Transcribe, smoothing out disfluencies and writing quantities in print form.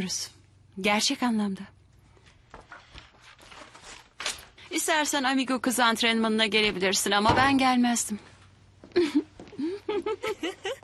oynuyoruz. Gerçek anlamda. İstersen amigo kız antrenmanına gelebilirsin ama ben gelmezdim.